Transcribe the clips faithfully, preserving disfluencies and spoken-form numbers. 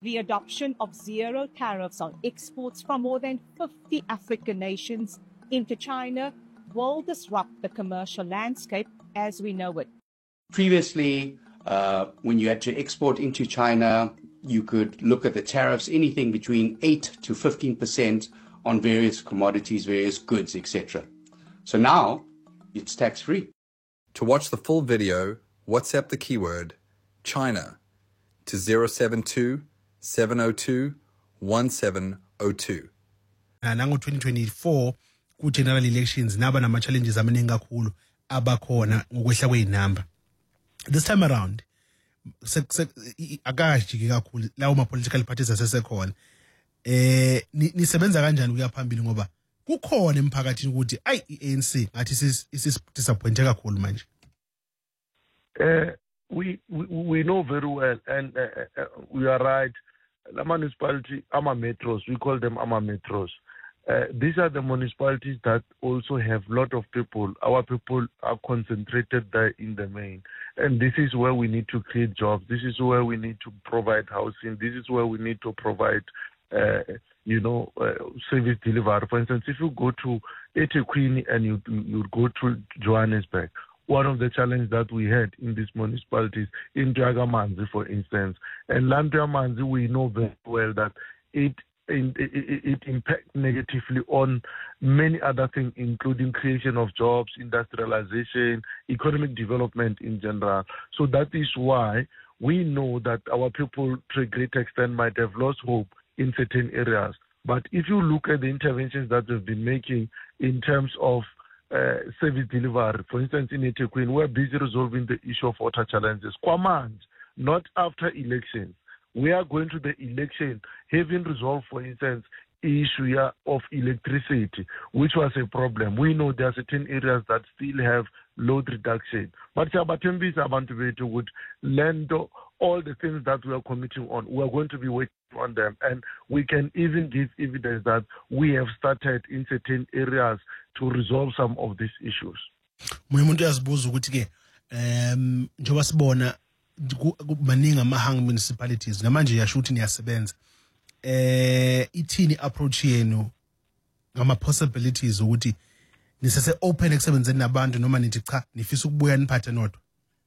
The adoption of zero tariffs on exports from more than fifty African nations into China will disrupt the commercial landscape as we know it. Previously, uh, when you had to export into China, you could look at the tariffs, anything between eight to fifteen percent on various commodities, various goods, et cetera. So now it's tax-free. To watch the full video, WhatsApp the keyword China to zero seven two, seven zero two, one seven zero two. Nango twenty twenty-four ku general elections naba nama challenges amaningi kakhulu abakhona ngokwehla kweinamba. This time around akajiki kakhulu lawo ma political parties asesekhona. Eh nisebenza kanjani kuya phambili ngoba kukhona emphakathini ukuthi ay i-A N C ngathi is disappointed kakhulu manje? Eh we, we we know very well, and uh, uh, we are right. The municipality, ama metros, we call them ama metros. Uh, these are the municipalities that also have a lot of people. Our people are concentrated there in the main. And this is where we need to create jobs. This is where we need to provide housing. This is where we need to provide, uh, you know, uh, service delivery. For instance, if you go to eThekwini and you, you go to Johannesburg, one of the challenges that we had in these municipalities, in Dlhagamanzi, for instance, and Dlhagamanzi, we know very well that it It, it, it impacts negatively on many other things, including creation of jobs, industrialization, economic development in general. So that is why we know that our people, to a great extent, might have lost hope in certain areas. But if you look at the interventions that we've been making in terms of uh, service delivery, for instance, in eThekwini, we're busy resolving the issue of water challenges. Kwamanje, not after elections. We are going to the election having resolved, for instance, issue of electricity, which was a problem. We know there are certain areas that still have load reduction. But Sabatembi Sabantubetu would lend all the things that we are committing on. We are going to be working on them. And we can even give evidence that we have started in certain areas to resolve some of these issues. Um, maningi amahang municipalities namanje yasho ukuthi niyasebenza eh ithini approach yenu ngama possibilities ukuthi nisese open ekusebenzeni nabantu noma nithi cha nifisa ukubuya niphathe nodwa?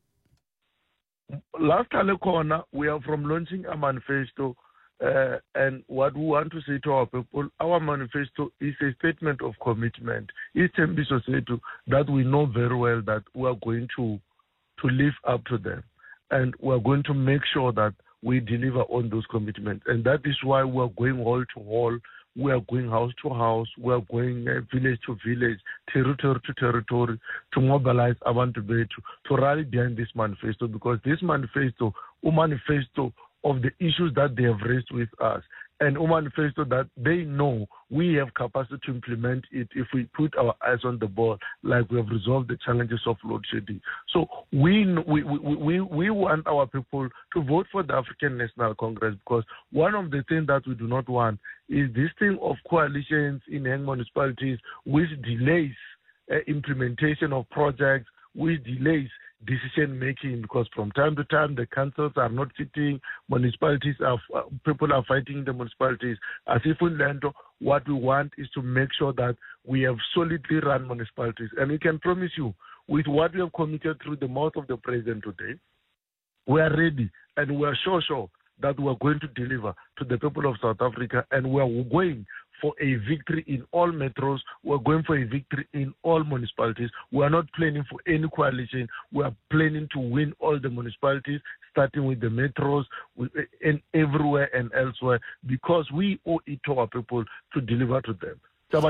Last time corner we are from launching a manifesto, uh, and what we want to say to our people, our manifesto is a statement of commitment. It's ambitious that we know very well that we are going to to live up to them. And we're going to make sure that we deliver on those commitments. And that is why we're going hall to hall, we are going house to house, we are going uh, village to village, territory to territory, to mobilize Abantu Bay, to, to rally behind this manifesto, because this manifesto, a manifesto of the issues that they have raised with us, and a manifesto that they know we have capacity to implement it if we put our eyes on the ball, like we have resolved the challenges of load shedding. So we, we, we, we, we want our people to vote for the African National Congress, because one of the things that we do not want is this thing of coalitions in young municipalities which delays uh, implementation of projects, which delays decision making, because from time to time the councils are not sitting, municipalities are uh, people are fighting the municipalities. As if in Lando, what we want is to make sure that we have solidly run municipalities, and we can promise you, with what we have committed through the mouth of the president today, we are ready and we are sure sure that we are going to deliver to the people of South Africa, and we are going for a victory in all metros. We're going for a victory in all municipalities. We are not planning for any coalition. We are planning to win all the municipalities, starting with the metros and everywhere and elsewhere, because we owe it to our people to deliver to them.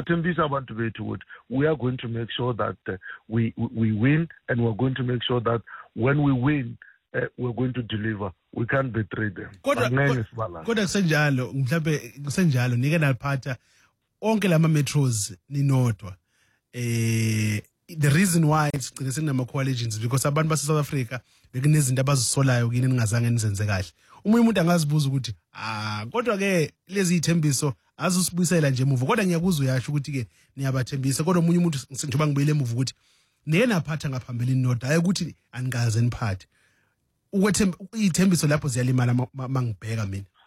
We are going to make sure that uh, we, we win, and we're going to make sure that when we win, uh, we're going to deliver. We can't betray them. Kodwa kusenjalo mhlambe kusenjalo nike naliphatha onke lama metros ninodwa. Eh the reason why it's gcina senama coalitions is because abantu base South Africa bekunezinto abazisolayo kini ningazange nizenze kahle. Umunye umuntu angazibuza ukuthi ah kodwa ke lezi ithembiso azusibuyisela nje emuva, kodwa ngiyakuzwa uyasho ukuthi ke niyabathembisa, kodwa umunye umuntu njengoba ngibuyele emuva ukuthi niye naphatha ngaphambili nodwa hayi ukuthi anikaze niphathe. Ukwethemba ithembiso lapho ziyalimala mangibheka mina.